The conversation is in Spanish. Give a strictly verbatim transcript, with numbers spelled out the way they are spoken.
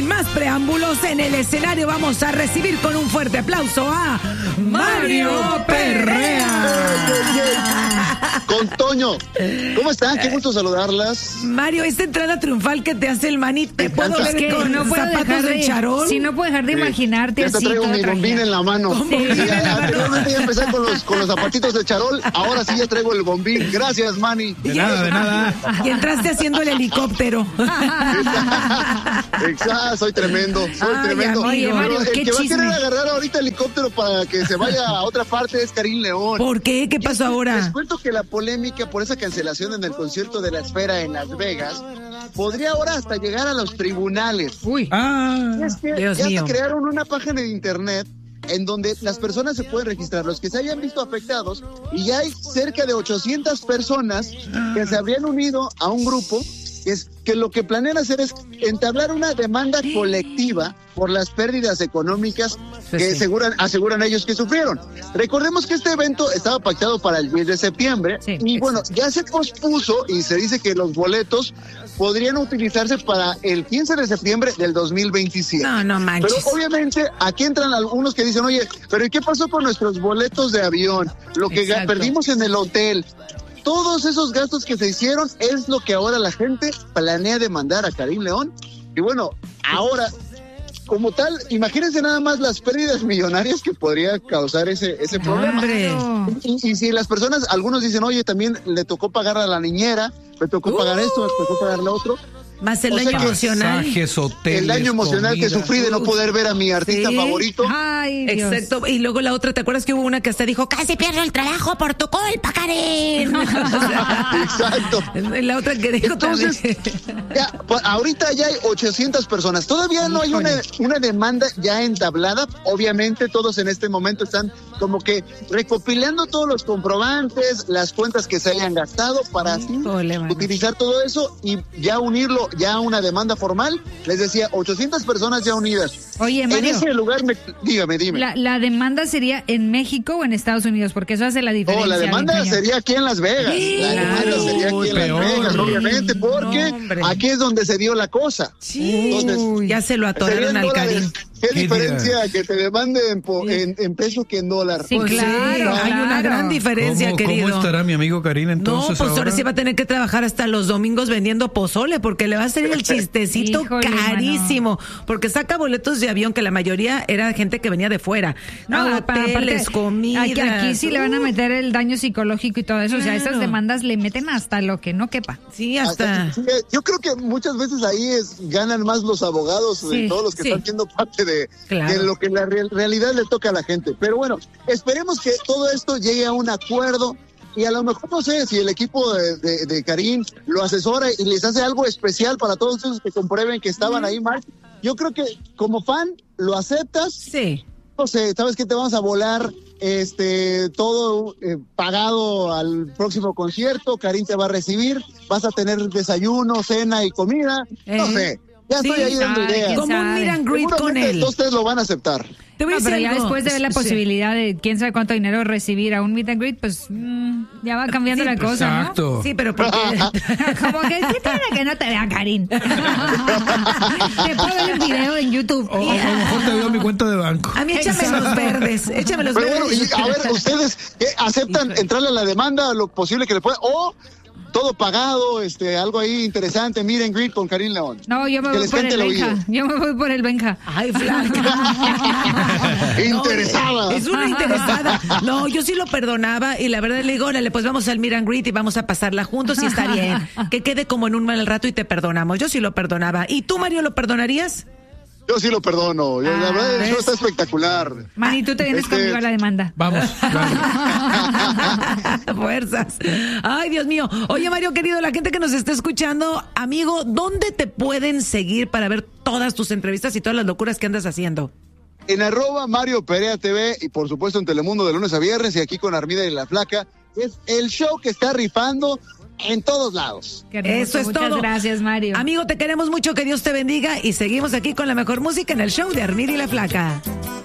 más preámbulos, en el escenario vamos a recibir con un fuerte aplauso a Mario Perrea. Con Toño. ¿Cómo están? Qué gusto saludarlas. Mario, esta entrada triunfal que te hace el Manny, ¿te puedo ver que con no puedo zapatos dejar de, de charol? Sí, no puedo dejar de Sí. imaginarte Ya te así. traigo toda mi bombín trajeada. en la mano. Sí, Ya, anteriormente ya empecé con los, con los zapatitos de charol. Ahora sí ya traigo el bombín. Gracias, Manny. De nada, de nada. Y entraste haciendo el helicóptero. Exacto, soy tremendo. Soy Ay, tremendo. amigo. Pero Mario, el qué que va a chisme. querer agarrar ahorita el helicóptero para que se vaya a otra parte es Karim León. ¿Por qué? ¿Qué pasó Les ahora? cuento que la polémica por esa cancelación en el concierto de La Esfera en Las Vegas podría ahora hasta llegar a los tribunales. Uy. Ah, Y es que Dios ya mío. se crearon una página de internet en donde las personas se pueden registrar, los que se hayan visto afectados, y ya hay cerca de ochocientas personas que se habrían unido a un grupo que, es, que lo que planean hacer es entablar una demanda colectiva por las pérdidas económicas Sí, que sí. aseguran, aseguran ellos que sufrieron. Recordemos que este evento estaba pactado para el diez de septiembre Sí, y bueno, ya se pospuso y se dice que los boletos podrían utilizarse para el quince de septiembre del dos mil veintisiete. No, no Pero manches. obviamente aquí entran algunos que dicen, oye, pero ¿y qué pasó con nuestros boletos de avión? Lo que ga- Exacto. perdimos en el hotel. Todos esos gastos que se hicieron es lo que ahora la gente planea demandar a Karim León. Y bueno, ahora, como tal, imagínense nada más las pérdidas millonarias que podría causar ese, ese problema. Hombre. Y, y si las personas, algunos dicen, oye, también le tocó pagar a la niñera, me tocó pagar esto, me tocó pagar lo otro. Más el o sea daño que emocional. Masajes, hoteles, El daño emocional que comida. sufrí de no poder ver a mi artista Sí. favorito. Ay, Dios. Exacto. Y luego la otra, ¿te acuerdas que hubo una que hasta dijo, casi pierdo el trabajo por tu culpa, Karen? Exacto. La otra que dijo Entonces, también. ya, pues, ahorita ya hay ochocientas personas. Todavía no hay una, una demanda ya entablada. Obviamente todos en este momento están como que recopilando todos los comprobantes, las cuentas que se hayan gastado para así Híjole, mano. utilizar todo eso y ya unirlo ya a una demanda formal. Les decía, ochocientas personas ya unidas. Oye, En Mario, ese lugar, me, dígame, dime. la, ¿la demanda sería en México o en Estados Unidos? Porque eso hace la diferencia. No, la demanda bien cañón. sería aquí en Las Vegas. La demanda Claro. sería aquí en Las Peor. Vegas, obviamente, porque No, hombre. aquí es donde se dio la cosa. Sí. Entonces, Ya se lo atoraron serían al dólares. Karim. ¿Qué ¿Qué diferencia que te demanden en, po- en, en peso que en dólar? Sí, Pues claro, sí, hay una claro. gran diferencia, ¿Cómo, querido. ¿Cómo estará mi amigo Karim No, entonces pues ahora ahora? sí va a tener que trabajar hasta los domingos vendiendo pozole, porque le va a salir el chistecito Híjole, carísimo, porque saca boletos de avión, que la mayoría era gente que venía de fuera. No, No, apa- hoteles, aparte, comida. Aquí, aquí sí le van a meter el daño psicológico y todo eso. O sea, Claro. esas demandas le meten hasta lo que no quepa. Sí, hasta... Sí, yo creo que muchas veces ahí es, ganan más los abogados Sí, de todos los que sí. están siendo parte de, Claro. de lo que la real- realidad le toca a la gente. Pero bueno, esperemos que todo esto llegue a un acuerdo y a lo mejor, no sé, si el equipo de, de, de Karim lo asesora y les hace algo especial para todos esos que comprueben que estaban ahí mal. Yo creo que como fan lo aceptas. Sí. No sé, ¿sabes qué? Te vamos a volar este todo eh, pagado al próximo concierto. Karim te va a recibir, vas a tener desayuno, cena y comida. No Eh, sé, ya sí, estoy ahí dando sabe, ideas. quién Como un sabe. meet and greet con Seguramente él. todos ustedes lo van a aceptar. Te voy a No, decir pero ya algo. después de ver la Sí. posibilidad de quién sabe cuánto dinero recibir a un meet and greet, pues mm, ya va cambiando Sí, la cosa, ¿no? Exacto. Sí, pero porque... Como que ¿qué tiene que no te vea, Karim? Te puedo ver el video en YouTube. O, o a lo mejor te veo mi cuenta de banco. A mí échame los verdes, échame los Pero bueno, verdes. y a ver, ustedes ¿qué? ¿Aceptan entrarle a la demanda lo posible que le pueda? O todo pagado, este, algo ahí interesante, meet and greet con Karim León. No, yo me Que voy les por cante el el Benja. oído. Yo me voy por el Benja. Ay, flaca. Interesada. No, es una interesada. No, yo sí lo perdonaba y la verdad le digo, órale, pues vamos al meet and greet y vamos a pasarla juntos y está bien. Que quede como en un mal rato y te perdonamos. Yo sí lo perdonaba. ¿Y tú, Mario, lo perdonarías? Yo sí lo perdono. Yo, la Ah, verdad, el show ¿ves? está espectacular. Manny, tú te vienes Este- conmigo a la demanda. Vamos, claro. Fuerzas. Ay, Dios mío. Oye, Mario, querido, la gente que nos está escuchando, amigo, ¿dónde te pueden seguir para ver todas tus entrevistas y todas las locuras que andas haciendo? En arroba Mario Perea T V y por supuesto en Telemundo de lunes a viernes y aquí con Armida y la Flaca. Es el show que está rifando en todos lados. Qué hermoso. Eso es Muchas todo. gracias, Mario. Amigo, te queremos mucho, que Dios te bendiga y seguimos aquí con la mejor música en el show de Armida y la Flaca.